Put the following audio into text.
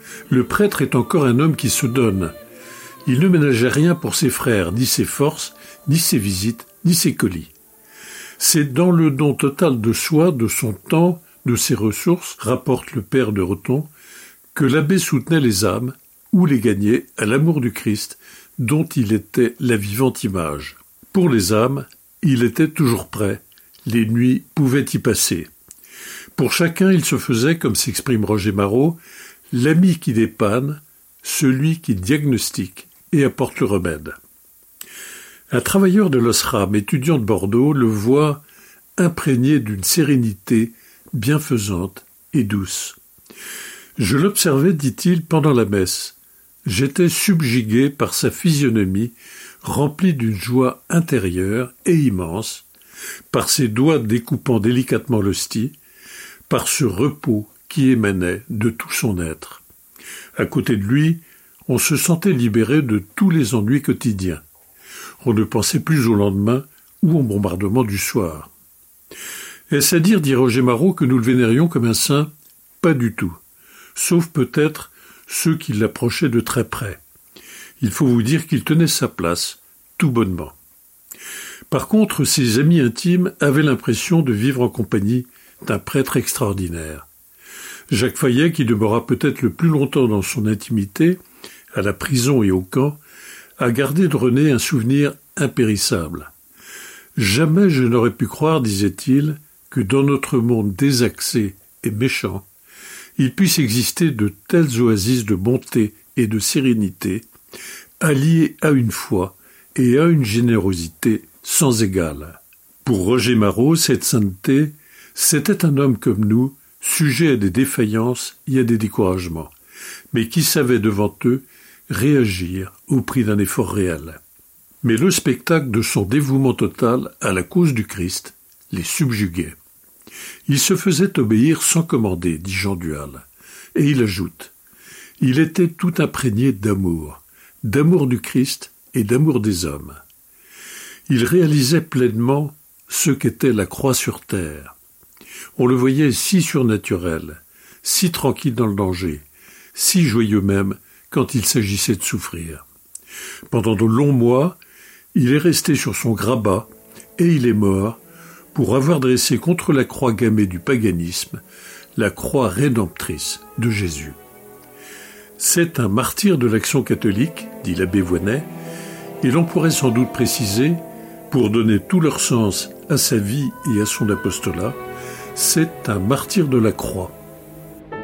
Le prêtre est encore un homme qui se donne. Il ne ménageait rien pour ses frères, ni ses forces, ni ses visites, ni ses colis. C'est dans le don total de soi, de son temps, de ses ressources, rapporte le père de Reton, que l'abbé soutenait les âmes, ou les gagnait à l'amour du Christ, dont il était la vivante image. Pour les âmes, il était toujours prêt. Les nuits pouvaient y passer. Pour chacun, il se faisait, comme s'exprime Roger Marot, l'ami qui dépanne, celui qui diagnostique et apporte le remède. Un travailleur de l'Osram, étudiant de Bordeaux, le voit imprégné d'une sérénité bienfaisante et douce. Je l'observais, dit-il, pendant la messe. J'étais subjugué par sa physionomie, remplie d'une joie intérieure et immense, par ses doigts découpant délicatement l'hostie, par ce repos qui émanait de tout son être. À côté de lui, on se sentait libéré de tous les ennuis quotidiens. On ne pensait plus au lendemain ou au bombardement du soir. Est-ce à dire, dit Roger Marot, que nous le vénérions comme un saint? Pas du tout, sauf peut-être ceux qui l'approchaient de très près. Il faut vous dire qu'il tenait sa place, tout bonnement. Par contre, ses amis intimes avaient l'impression de vivre en compagnie d'un prêtre extraordinaire. Jacques Fayet, qui demeura peut-être le plus longtemps dans son intimité, à la prison et au camp, a gardé de René un souvenir impérissable. Jamais je n'aurais pu croire, disait-il, que dans notre monde désaxé et méchant, il puisse exister de telles oasis de bonté et de sérénité, alliées à une foi et à une générosité sans égale. Pour Roger Marot, cette sainteté, c'était un homme comme nous, sujet à des défaillances et à des découragements, mais qui savait devant eux réagir au prix d'un effort réel. Mais le spectacle de son dévouement total à la cause du Christ les subjuguait. Il se faisait obéir sans commander, dit Jean Duhal, et il ajoute « Il était tout imprégné d'amour du Christ et d'amour des hommes. Il réalisait pleinement ce qu'était la croix sur terre. On le voyait si surnaturel, si tranquille dans le danger, si joyeux même quand il s'agissait de souffrir. Pendant de longs mois, il est resté sur son grabat et il est mort pour avoir dressé contre la croix gammée du paganisme la croix rédemptrice de Jésus. C'est un martyr de l'action catholique, dit l'abbé Voynet, et l'on pourrait sans doute préciser, pour donner tout leur sens à sa vie et à son apostolat, c'est un martyr de la croix.